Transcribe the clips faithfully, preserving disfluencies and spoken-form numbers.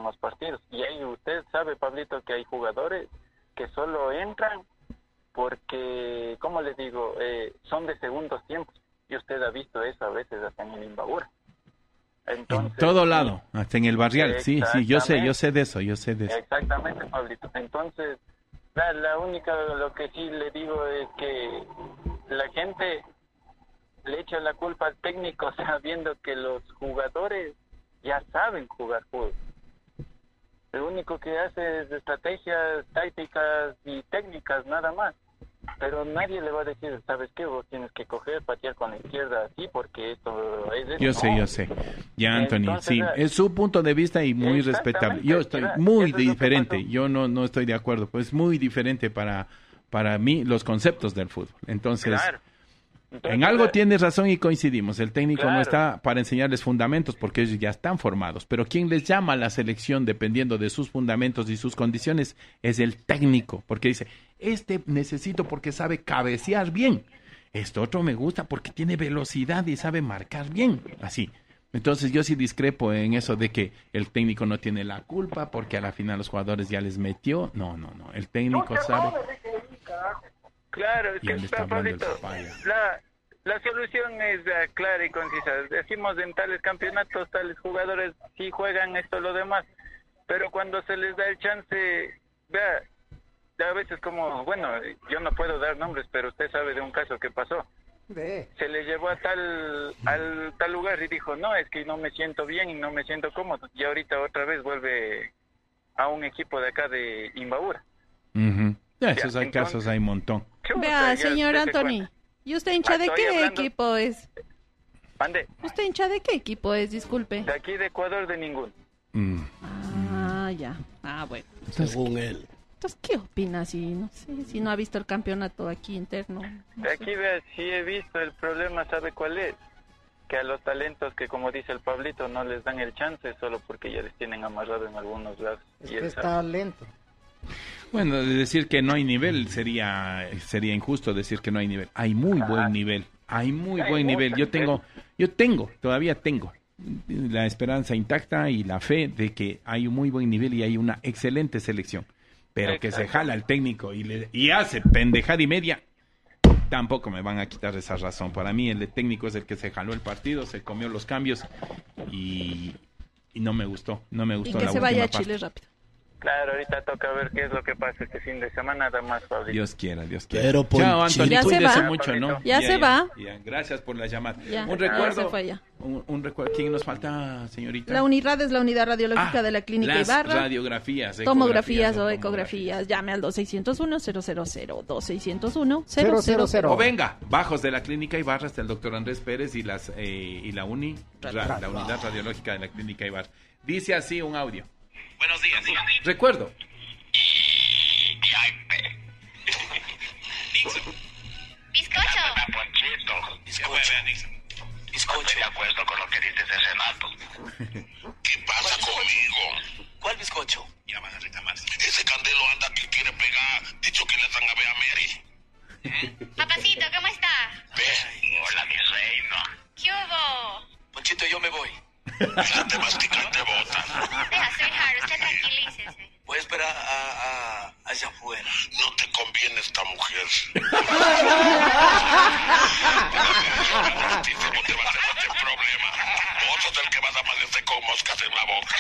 con los partidos. Y ahí usted sabe, Pablito, que hay jugadores que solo entran porque, ¿cómo les digo? Eh, son de segundos tiempos. Y usted ha visto eso a veces hasta en el Imbabura. Entonces, en todo lado, sí, hasta en el barrial. Sí, sí, yo sé, yo sé de eso, yo sé de eso. Exactamente, Pablito. Entonces, la, la única, lo que sí le digo es que la gente le echa la culpa al técnico sabiendo que los jugadores ya saben jugar fútbol. Lo único que hace es estrategias tácticas y técnicas, nada más. Pero nadie le va a decir, ¿sabes qué? Vos tienes que coger, patear con la izquierda así, porque esto es... Yo sé, no. yo sé. Ya, Anthony, Entonces, sí, es su punto de vista y muy respetable. Yo estoy muy diferente, yo no no estoy de acuerdo, pues es muy diferente para, para mí los conceptos del fútbol. Entonces... Claro. Entonces, en algo tienes razón y coincidimos. El técnico claro. no está para enseñarles fundamentos porque ellos ya están formados. Pero quien les llama a la selección dependiendo de sus fundamentos y sus condiciones es el técnico. Porque dice, este necesito porque sabe cabecear bien. Este otro me gusta porque tiene velocidad y sabe marcar bien. Así. Entonces yo sí discrepo en eso de que el técnico no tiene la culpa porque a la final los jugadores ya les metió. No, no, no. El técnico sabe... Claro, es que está, Pablito, la, la solución es uh, clara y concisa. Decimos en tales campeonatos, tales jugadores sí juegan esto, lo demás, pero cuando se les da el chance, vea, a veces como, bueno, yo no puedo dar nombres, pero usted sabe de un caso que pasó. De. Se le llevó a tal, al tal lugar y dijo, no, es que no me siento bien y no me siento cómodo. Y ahorita otra vez vuelve a un equipo de acá de Imbabura. Uh-huh. Ya, esos hay entonces, casos, hay un montón. Vea, señor Anthony, ¿y usted hincha de qué hablando... equipo es? ¿Mande? ¿Usted hincha de qué equipo es? Disculpe. De aquí de Ecuador, de ninguno. Mm. Ah, ya. Ah, bueno. Según él. Entonces, ¿qué opina si no sé, si no ha visto el campeonato aquí interno? No de aquí, sé. Vea, sí he visto. El problema, ¿sabe cuál es? Que a los talentos que, como dice el Pablito, no les dan el chance solo porque ya les tienen amarrado en algunos lados. Es y que está lento. Bueno, de decir que no hay nivel sería sería injusto decir que no hay nivel. Hay muy ah, buen nivel, hay muy hay buen nivel. Yo tengo, yo tengo, todavía tengo la esperanza intacta y la fe de que hay un muy buen nivel y hay una excelente selección. Pero que se jala el técnico y, le, y hace pendejada y media, tampoco me van a quitar esa razón. Para mí el técnico es el que se jaló el partido, se comió los cambios y, y no me gustó, no me gustó. Y que la se vaya a parte. Chile rápido. Claro, ahorita toca ver qué es lo que pasa este fin de semana, nada más, Pablito. Dios quiera, Dios quiera. Pero chao, Anthony, ya se va. mucho, ¿no? Ya, ya se ya, va. Ya. Gracias por la llamada. Ya. Un recuerdo. Ya se fue ya. Un, un recuerdo. ¿Quién nos falta, señorita? La UNIRAD es la unidad radiológica ah, de la Clínica las Ibarra. Radiografías, tomografías o ecografías. Llame al dos seis cero uno cero cero cero, dos seis cero uno cero cero cero. O venga, bajos de la Clínica Ibarra está el doctor Andrés Pérez y las eh, y la UNI, ra, la unidad radiológica de la Clínica Ibarra. Dice así un audio. Buenos días, dígame. Recuerdo. Bizcocho. Bizcocho. Bizcocho. Estoy de acuerdo con lo que dices de Renato. ¿Qué pasa conmigo? ¿Cuál bizcocho? Ya van a reclamar. Ese Candelo anda que quiere pegar. Dicho que le dan a ver a Mary. ¿Eh? Papacito, ¿cómo está? Ve. Hola, mi reina. ¿Qué hubo? Ponchito, yo me voy. Ya te mastican, te botan. Deja, sweetheart, usted tranquilícese. Voy a esperar a, a, allá afuera. No te conviene esta mujer. No te vas a meter problema. Vos sos el que vas a aparecer con moscas en la boca.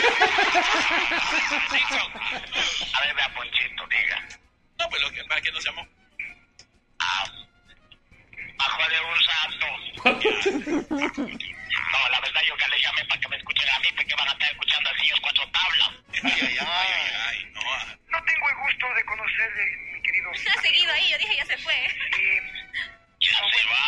A ver, vea, Ponchito, diga. No, pero ¿para qué nos llamó? Ah, bajo de un santo. No, la verdad yo que le llamé para que me escuchen a mí, porque van a estar escuchando así ellos cuatro tablas. Ay, ay, ay, ay, ay, no. No tengo el gusto de conocerle, mi querido. Ha seguido ahí, yo dije ya se fue. Sí. Ya se va.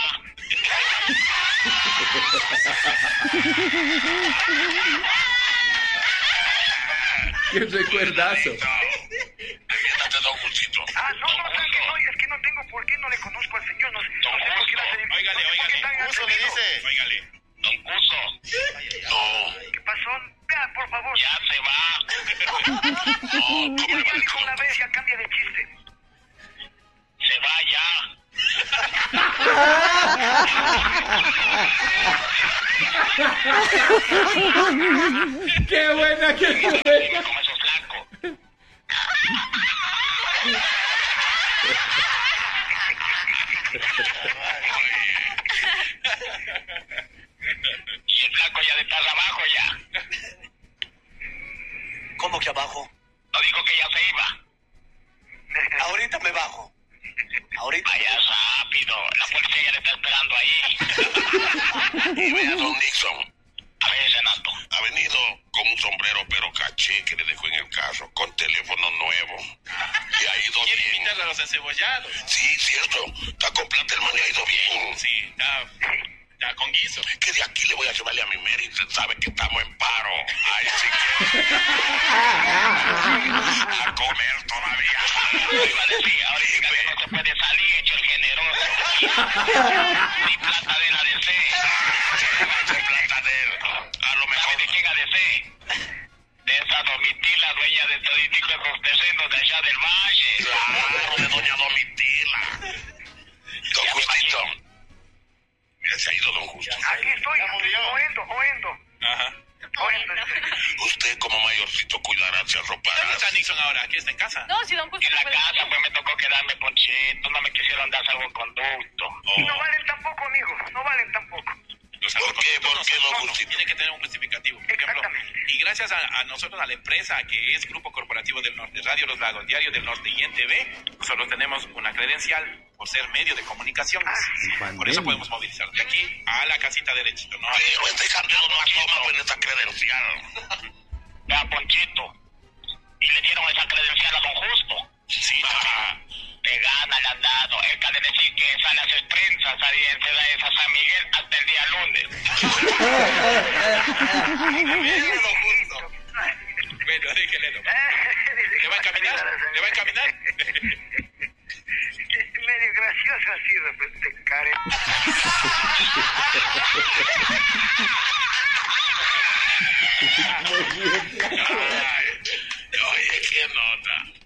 ¡Qué recuerdazo! Reviéntate, don Jusito. Ah, no, no, no, no, es que no tengo por qué, no le conozco al señor. No, don Justo, óigale, óigale. Cuso le dice. Óigale. Don Cuso. No. ¿Qué pasó? Vea, por favor. Ya se va. No, ¿cómo le va a decir? Una vez ya cambia de chiste. Se va ya. ¡Qué buena, qué buena! Como esos flacos. Y el flaco ya de estar abajo ya. ¿Cómo que abajo? No dijo que ya se iba. Ahorita me bajo. Ahorita. Vaya rápido, la policía ya le está esperando ahí. Y vea, don Nixon. A ver, Renato. Ha venido con un sombrero pero caché que le dejó en el carro, con teléfono nuevo. Y ha ido bien. ¿Quiere invitarle a los encebollados? Sí, cierto. Está con plata, hermano, y ha ido bien. Sí, está, está con guiso. Que de aquí le voy a llevarle a mi Mary, usted sabe que estamos en paro. Ay, sí que... a comer todavía. Iba a decir, ahorita que no se puede salir, hecho el generoso. Ni plata de la D C. Ni plata de él. A lo mejor de quién ha de ser. De esa Domitila, dueña de todititos esos terrenos de allá del valle. Claro, de doña Domitila. Don Justito. Mira, se ha ido don Justo. Aquí estoy, oyendo, oyendo. Ajá. Oyendo. Usted como mayorcito cuidará, se arropará. ¿Dónde está Nixon ahora? ¿Aquí está en casa? No, si don Justo En la no puede casa salir. pues me tocó quedarme ponchito, no me quisieron dar salvoconducto. Oh. No valen tampoco, amigo, no valen tampoco. Los ¿Por qué? ¿Por qué, don no, Justito? Tiene que tener un justificativo. Por ejemplo, Exactamente. y gracias a, a nosotros, a la empresa que es Grupo Corporativo del Norte, Radio Los Lagos, Diario del Norte y N T V, nosotros tenemos una credencial por ser medio de comunicaciones. Por eso podemos movilizar de aquí a la casita derechito, ¿no? Pero este campeón no asoma en esa credencial. Vea, Ponchito. ¿Y le dieron esa credencial a don Justo? Sí, Ajá. Te gana, le han dado. Él ha de decir que sale a hacer prensas ahí en Ciudad de San Miguel hasta el día lunes. Bien, don Justo. Bueno, déjelo. ¿Le va a encaminar? ¿Le va a encaminar? Medio gracioso ha sido, pues, te care. Ay, oye, qué nota.